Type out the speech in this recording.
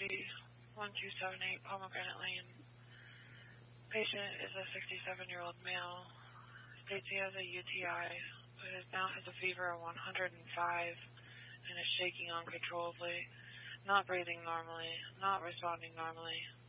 1278 Pomegranate Lane. Patient is a 67-year-old male. States he has a UTI, but now has a fever of 105 and is shaking uncontrollably, not breathing normally, not responding normally.